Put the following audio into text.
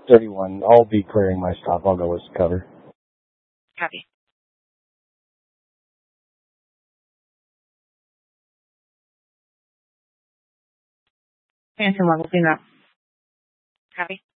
31. I'll be clearing my stop. I'll go with cover. Copy. Phantom level, clean up. Copy.